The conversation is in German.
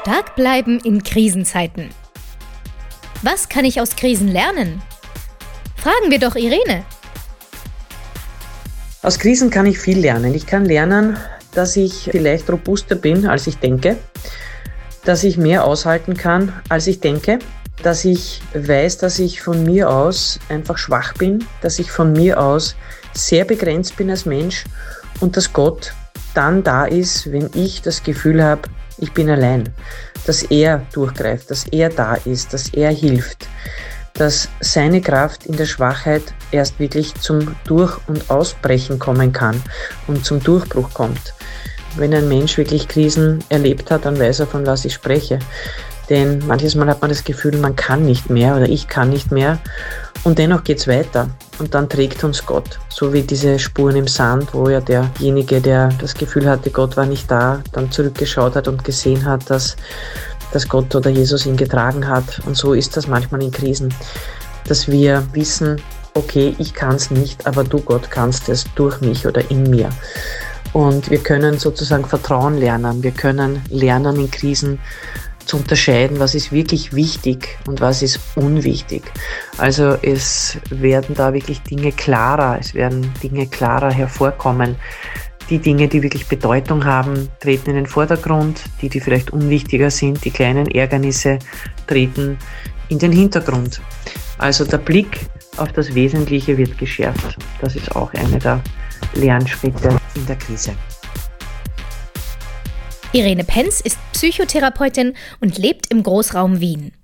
Stark bleiben in Krisenzeiten. Was kann ich aus Krisen lernen? Fragen wir doch Irene. Aus Krisen kann ich viel lernen. Ich kann lernen, dass ich vielleicht robuster bin, als ich denke, dass ich mehr aushalten kann, als ich denke, dass ich weiß, dass ich von mir aus einfach schwach bin, dass ich von mir aus sehr begrenzt bin als Mensch und dass Gott dann da ist, wenn ich das Gefühl habe, ich bin allein, dass er durchgreift, dass er da ist, dass er hilft, dass seine Kraft in der Schwachheit erst wirklich zum Durch- und Ausbrechen kommen kann und zum Durchbruch kommt. Wenn ein Mensch wirklich Krisen erlebt hat, dann weiß er, von was ich spreche. Denn manches Mal hat man das Gefühl, man kann nicht mehr oder ich kann nicht mehr und dennoch geht's weiter. Und dann trägt uns Gott, so wie diese Spuren im Sand, wo ja derjenige, der das Gefühl hatte, Gott war nicht da, dann zurückgeschaut hat und gesehen hat, dass Gott oder Jesus ihn getragen hat. Und so ist das manchmal in Krisen, dass wir wissen, okay, ich kann es nicht, aber du, Gott, kannst es durch mich oder in mir. Und wir können sozusagen Vertrauen lernen. Wir können lernen in Krisen zu unterscheiden, was ist wirklich wichtig und was ist unwichtig. Also es werden da wirklich Dinge klarer, hervorkommen. Die Dinge, die wirklich Bedeutung haben, treten in den Vordergrund. Die vielleicht unwichtiger sind, die kleinen Ärgernisse, treten in den Hintergrund. Also der Blick auf das Wesentliche wird geschärft. Das ist auch einer der Lernschritte in der Krise. Irene Penz ist Psychotherapeutin und lebt im Großraum Wien.